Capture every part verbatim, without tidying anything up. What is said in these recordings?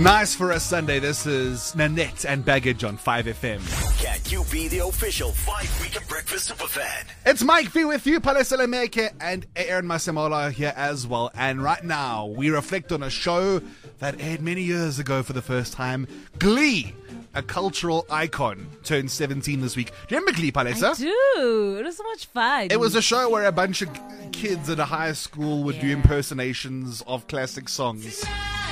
Nice for a Sunday. This is Nanette and Baggage on five F M. Can you be the official five Week of Breakfast superfan? It's Mike V with you, Palesela Meke, and Aaron Masemola here as well. And right now, we reflect on a show that aired many years ago for the first time. Glee, a cultural icon, turned seventeen this week. Do you remember Glee, Palesa? I do. It was so much fun. It was a show where a bunch of kids at a high school would yeah. do impersonations of classic songs.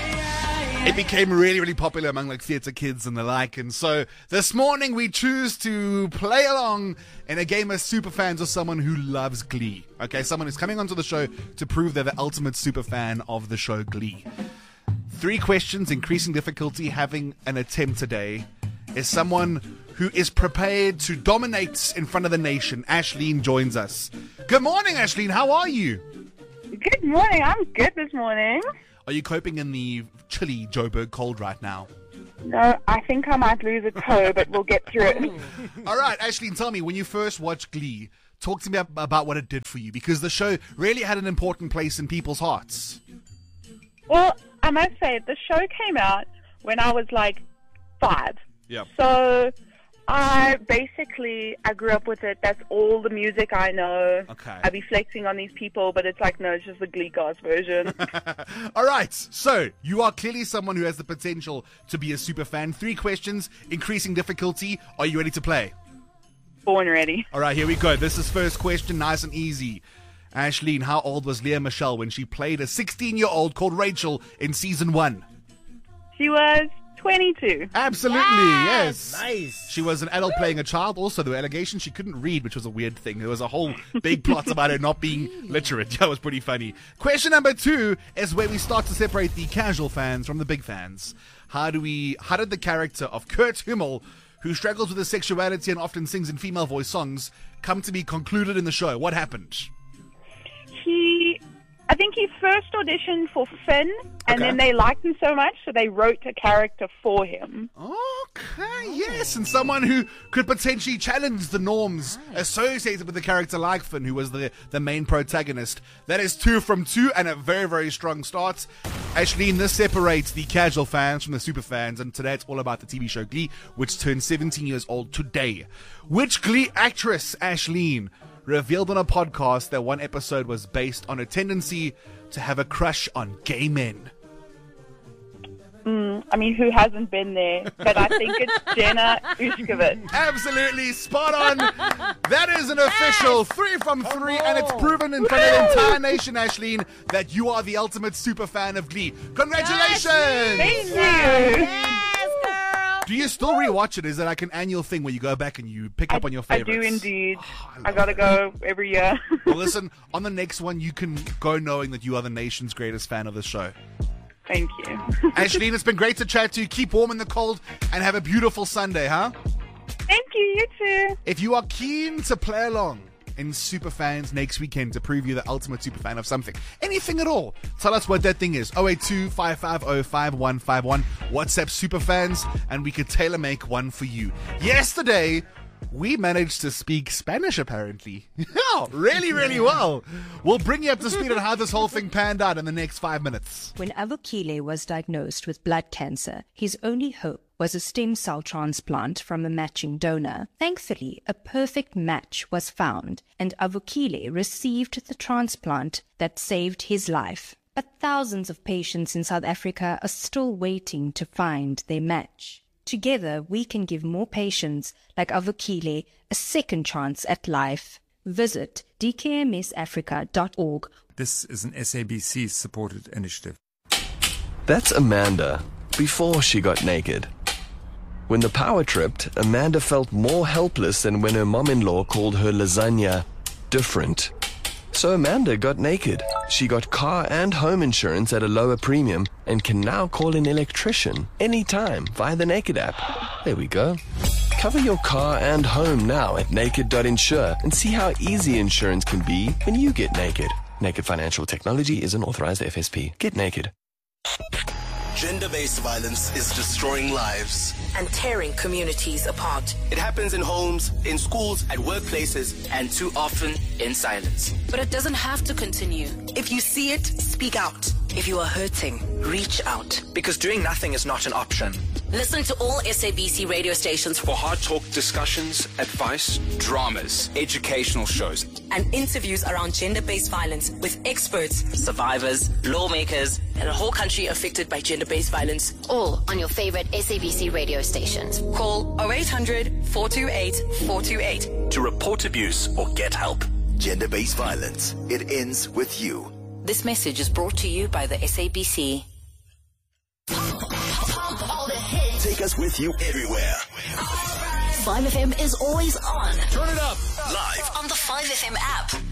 It became really, really popular among like theatre kids and the like. And so this morning we choose to play along in a game of superfans with someone who loves Glee. Okay, someone who's coming onto the show to prove they're the ultimate superfan of the show Glee. Three questions, increasing difficulty, having an attempt today is someone who is prepared to dominate in front of the nation. Ashleen joins us. Good morning, Ashleen. How are you? Good morning. I'm good this morning. Are you coping in the chilly Joburg cold right now? No, I think I might lose a toe, but we'll get through it. All right, Ashleen, tell me, when you first watched Glee, talk to me about what it did for you, because the show really had an important place in people's hearts. Well, I must say, the show came out when I was like five. Yeah. So I basically, I grew up with it. That's all the music I know. Okay. I'd be flexing on these people, but it's like, no, it's just the Glee Cast version. All right. So you are clearly someone who has the potential to be a super fan. Three questions, increasing difficulty. Are you ready to play? Born ready. All right, here we go. This is first question, nice and easy. Ashleen, how old was Lea Michele when she played a sixteen-year-old called Rachel in season one? She was twenty-two. Absolutely, yes. yes. Nice. She was an adult playing a child. Also, there were allegations she couldn't read, which was a weird thing. There was a whole big plot about her not being literate. That was pretty funny. Question number two is where we start to separate the casual fans from the big fans. How do we? How did the character of Kurt Hummel, who struggles with his sexuality and often sings in female voice songs, come to be concluded in the show? What happened? He, I think he first auditioned for Finn, and Okay. then they liked him so much, so they wrote a character for him. Okay, yes, and someone who could potentially challenge the norms associated with a character like Finn, who was the, the main protagonist. That is two from two, and a very, very strong start. Ashleen, this separates the casual fans from the super fans, and today it's all about the T V show Glee, which turned seventeen years old today. Which Glee actress, Ashleen, revealed on a podcast that one episode was based on a tendency to have a crush on gay men? Mm, I mean, who hasn't been there? But I think it's Jenna Ushkovitz. Absolutely spot on. That is an official three from three, and it's proven in front of the entire nation, Ashleen, that you are the ultimate super fan of Glee. Congratulations! Thank you. Yes, girl. Do you still rewatch it? Is it like an annual thing where you go back and you pick up I, on your I favorites? do indeed. Oh, I I, love gotta it. go every year. Well, listen, on the next one, you can go knowing that you are the nation's greatest fan of the show. Thank you. Ashleen, it's been great to chat to you. Keep warm in the cold and have a beautiful Sunday, huh? Thank you, you too. If you are keen to play along in Superfans next weekend to prove you're the ultimate superfan of something, anything at all, tell us what that thing is. oh eight two, five five oh, five one five one. WhatsApp Superfans, and we could tailor make one for you. Yesterday, we managed to speak Spanish, apparently. Yeah, really, really well. We'll bring you up to speed on how this whole thing panned out in the next five minutes. When Avukile was diagnosed with blood cancer, his only hope was a stem cell transplant from a matching donor. Thankfully, a perfect match was found, and Avukile received the transplant that saved his life. But thousands of patients in South Africa are still waiting to find their match. Together, we can give more patients like Avukile a second chance at life. Visit d k m s africa dot org. This is an S A B C-supported initiative. That's Amanda, before she got naked. When the power tripped, Amanda felt more helpless than when her mom-in-law called her lasagna different. So Amanda got naked. She got car and home insurance at a lower premium and can now call an electrician anytime via the Naked app. There we go. Cover your car and home now at naked dot insure and see how easy insurance can be when you get naked. Naked Financial Technology is an authorized F S P. Get naked. Gender-based violence is destroying lives and tearing communities apart. It happens in homes, in schools, at workplaces, and too often in silence. But it doesn't have to continue. If you see it, speak out. If you are hurting, reach out. Because doing nothing is not an option. Listen to all S A B C radio stations for hard talk discussions, advice, dramas, educational shows, and interviews around gender-based violence with experts, survivors, lawmakers, and a whole country affected by gender-based violence. All on your favorite S A B C radio stations. Call oh eight hundred, four two eight, four two eight to report abuse or get help. Gender-based violence. It ends with you. This message is brought to you by the S A B C. Take us with you everywhere. five F M is always on. Turn it up. Live on the five F M app.